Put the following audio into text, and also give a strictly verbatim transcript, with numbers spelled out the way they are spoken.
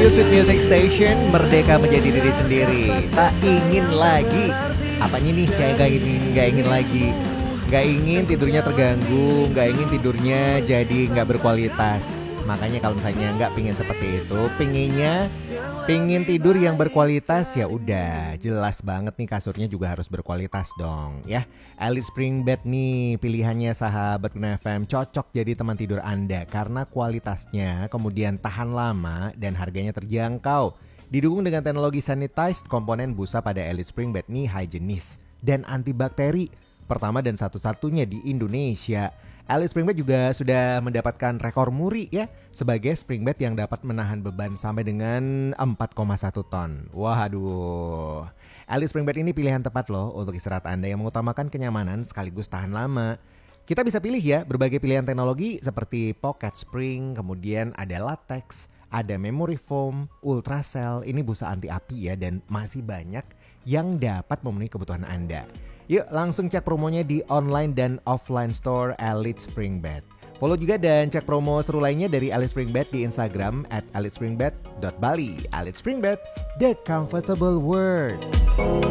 You Sweet Music Station, merdeka menjadi diri sendiri. Tak ingin lagi. Apanya nih kayak gak ingin, gak ingin lagi. Gak ingin tidurnya terganggu, gak ingin tidurnya jadi gak berkualitas. Makanya kalau misalnya gak pingin seperti itu, pinginnya pingin tidur yang berkualitas, ya udah jelas banget nih kasurnya juga harus berkualitas dong ya. Elite Spring Bed nih pilihannya sahabat Guna F M, cocok jadi teman tidur Anda karena kualitasnya kemudian tahan lama dan harganya terjangkau. Didukung dengan teknologi sanitized, komponen busa pada Elite Spring Bed nih higienis dan antibakteri, pertama dan satu-satunya di Indonesia. Elite Spring Bed juga sudah mendapatkan rekor muri ya sebagai spring bed yang dapat menahan beban sampai dengan empat koma satu ton. Waduh. Elite Spring Bed ini pilihan tepat loh untuk istirahat Anda yang mengutamakan kenyamanan sekaligus tahan lama. Kita bisa pilih ya berbagai pilihan teknologi seperti pocket spring, kemudian ada latex, ada memory foam, ultracell, ini busa anti api ya, dan masih banyak yang dapat memenuhi kebutuhan Anda. Yuk langsung cek promonya di online dan offline store Elite Spring Bed. Follow juga dan cek promo seru lainnya dari Elite Spring Bed di Instagram at elite spring bed dot bali. Elite Spring Bed, the comfortable world.